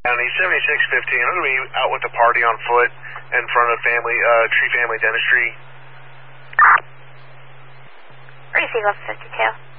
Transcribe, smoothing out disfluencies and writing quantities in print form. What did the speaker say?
County 7615. I'm going to be out with a party on foot in front of Tree Family Dentistry. Receive up 52.